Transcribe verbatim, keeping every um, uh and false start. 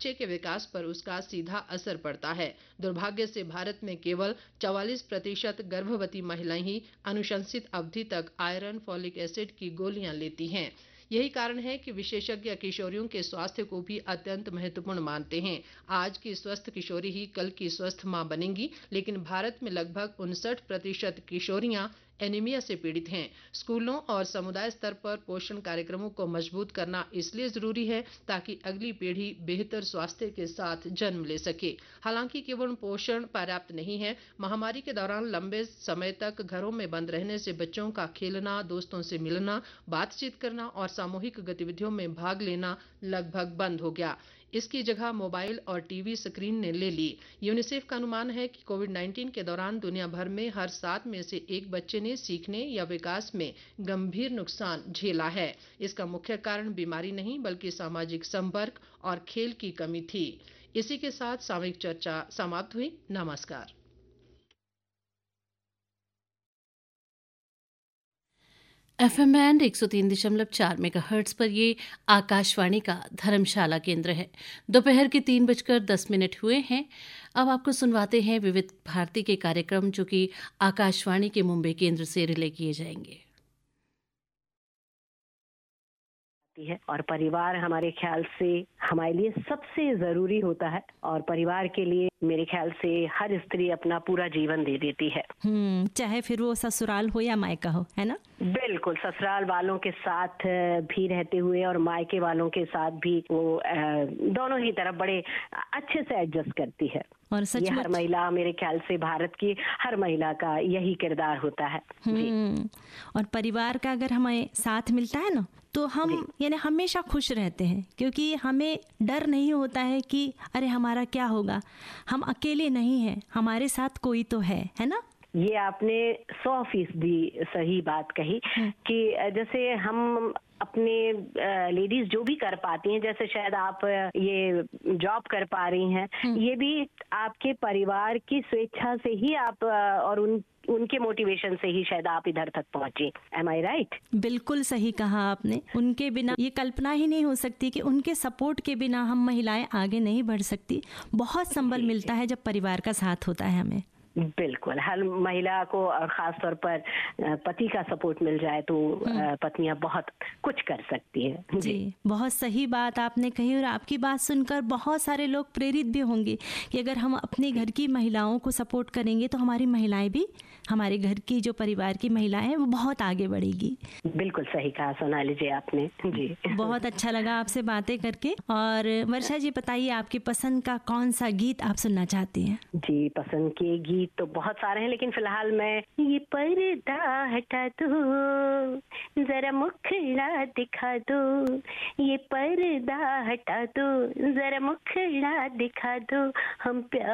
बच्चे के विकास पर उसका सीधा असर पड़ता है। दुर्भाग्य से भारत में केवल चवालीस प्रतिशत गर्भवती महिलाएं ही अनुशंसित अवधि तक आयरन फॉलिक एसिड की गोलियां लेती हैं। यही कारण है कि विशेषज्ञ किशोरियों के स्वास्थ्य को भी अत्यंत महत्वपूर्ण मानते हैं। आज की स्वस्थ किशोरी ही कल की स्वस्थ मां बनेंगी, लेकिन भारत में लगभग उनसठ प्रतिशत किशोरियां एनीमिया से पीड़ित हैं। स्कूलों और समुदाय स्तर पर पोषण कार्यक्रमों को मजबूत करना इसलिए जरूरी है ताकि अगली पीढ़ी बेहतर स्वास्थ्य के साथ जन्म ले सके। हालांकि केवल पोषण पर्याप्त नहीं है। महामारी के दौरान लंबे समय तक घरों में बंद रहने से बच्चों का खेलना, दोस्तों से मिलना, बातचीत करना और सामूहिक गतिविधियों में भाग लेना लगभग बंद हो गया। इसकी जगह मोबाइल और टीवी स्क्रीन ने ले ली। यूनिसेफ का अनुमान है कि कोविड नाइन्टीन के दौरान दुनिया भर में हर सात में से एक बच्चे ने सीखने या विकास में गंभीर नुकसान झेला है। इसका मुख्य कारण बीमारी नहीं बल्कि सामाजिक संपर्क और खेल की कमी थी। इसी के साथ सामयिक चर्चा समाप्त हुई। नमस्कार। एफ एम बैंड एक सौ तीन दशमलव चार मेगाहर्ट्ज पर ये आकाशवाणी का धर्मशाला केंद्र है। दोपहर के तीन बजकर दस मिनट हुए हैं। अब आपको सुनवाते हैं विविध भारती के कार्यक्रम जो कि आकाशवाणी के मुंबई केंद्र से रिले किए जाएंगे। है और परिवार हमारे ख्याल से हमारे लिए सबसे जरूरी होता है और परिवार के लिए मेरे ख्याल से हर स्त्री अपना पूरा जीवन दे देती है। हम्म चाहे फिर वो ससुराल हो या मायका हो, है ना? बिल्कुल, ससुराल वालों के साथ भी रहते हुए और मायके वालों के साथ भी वो दोनों ही तरफ बड़े अच्छे से एडजस्ट करती है। और सच ये हर महिला, मेरे ख्याल से भारत की हर महिला का यही किरदार होता है। जी। और परिवार का अगर हमें साथ मिलता है ना तो हम यानी हमेशा खुश रहते हैं, क्योंकि हमें डर नहीं होता है कि अरे हमारा क्या होगा। हम अकेले नहीं हैं, हमारे साथ कोई तो है, है ना? ये आपने सौ फीसदी सही बात कही कि जैसे हम अपने लेडीज जो भी कर पाती हैं, जैसे शायद आप ये जॉब कर पा रही हैं, ये भी आपके परिवार की स्वेच्छा से ही आप और उन उनके मोटिवेशन से ही शायद आप इधर तक पहुंची। एम आई राइट? बिल्कुल सही कहा आपने। उनके बिना ये कल्पना ही नहीं हो सकती कि उनके सपोर्ट के बिना हम महिलाएं आगे नहीं बढ़ सकती। बहुत संबल मिलता है जब परिवार का साथ होता है हमें। बिल्कुल, हर महिला को खास तौर पर पति का सपोर्ट मिल जाए तो पत्नियां बहुत कुछ कर सकती है। जी, बहुत सही बात आपने कही और आपकी बात सुनकर बहुत सारे लोग प्रेरित भी होंगे कि अगर हम अपने घर की महिलाओं को सपोर्ट करेंगे तो हमारी महिलाएं भी, हमारे घर की जो परिवार की महिलाएं हैं वो बहुत आगे बढ़ेगी। बिल्कुल सही कहा सोनाली जी आपने। जी, बहुत अच्छा लगा आपसे बातें करके। और वर्षा जी बताइए, आपकी पसंद का कौन सा गीत आप सुनना चाहती हैं? जी, पसंद के गीत तो बहुत सारे हैं, लेकिन फिलहाल मैं ये पर्दा हटा दो, जरा मुखड़ा दिखा दो, ये पर्दा हटा दो, जरा मुखड़ा दिखा दो, हम प्यार